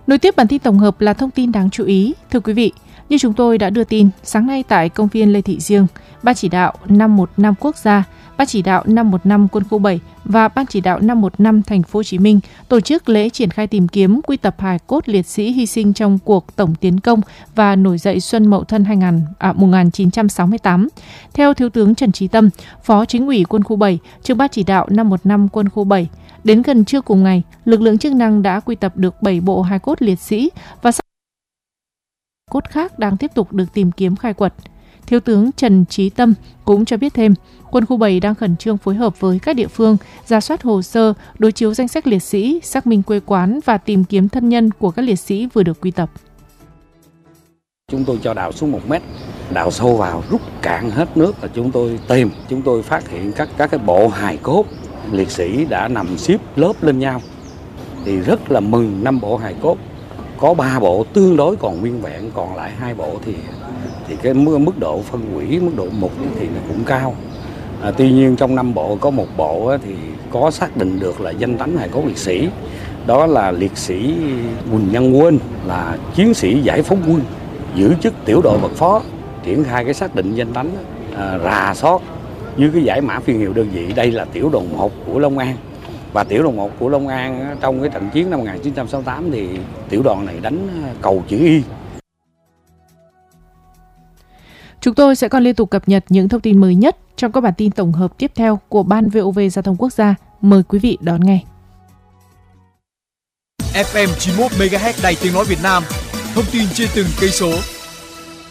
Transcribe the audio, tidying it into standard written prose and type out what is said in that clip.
Nối tiếp bản tin tổng hợp là thông tin đáng chú ý. Thưa quý vị, như chúng tôi đã đưa tin, sáng nay tại công viên Lê Thị Riêng, Ban chỉ đạo 515 quốc gia, Ban chỉ đạo 515 quân khu 7 và Ban chỉ đạo 515 thành phố Hồ Chí Minh tổ chức lễ triển khai tìm kiếm quy tập hài cốt liệt sĩ hy sinh trong cuộc tổng tiến công và nổi dậy Xuân Mậu Thân 1968. Theo Thiếu tướng Trần Trí Tâm, Phó Chính ủy Quân khu 7, Trưởng Ban chỉ đạo 515 Quân khu 7, đến gần trưa cùng ngày, lực lượng chức năng đã quy tập được 7 bộ hài cốt liệt sĩ và cốt khác đang tiếp tục được tìm kiếm khai quật. Thiếu tướng Trần Trí Tâm cũng cho biết thêm, Quân khu 7 đang khẩn trương phối hợp với các địa phương, rà soát hồ sơ, đối chiếu danh sách liệt sĩ, xác minh quê quán và tìm kiếm thân nhân của các liệt sĩ vừa được quy tập. Chúng tôi cho đào xuống 1 mét, đào sâu vào, rút cạn hết nước và chúng tôi tìm. Chúng tôi phát hiện các cái bộ hài cốt liệt sĩ đã nằm xếp lớp lên nhau. Thì rất là mừng 5 bộ hài cốt. Có 3 bộ tương đối còn nguyên vẹn, còn lại 2 bộ thì cái mức độ phân hủy, mức độ mục thì nó cũng cao. Tuy nhiên trong 5 bộ có 1 bộ thì có xác định được là danh tánh hài cốt liệt sĩ. Đó là liệt sĩ Quỳnh Nhân Quên, là chiến sĩ giải phóng quân, giữ chức tiểu đội bậc phó, triển khai cái xác định danh tánh, rà soát như cái giải mã phiên hiệu đơn vị. Đây là tiểu đoàn 1 của Long An. Và tiểu đoàn 1 của Long An trong cái trận chiến năm 1968 thì tiểu đoàn này đánh cầu chữ Y. Chúng tôi sẽ còn liên tục cập nhật những thông tin mới nhất trong các bản tin tổng hợp tiếp theo của Ban VOV Giao thông Quốc gia. Mời quý vị đón nghe. FM 91 MHz Đài Tiếng nói Việt Nam. Thông tin trên từng cây số,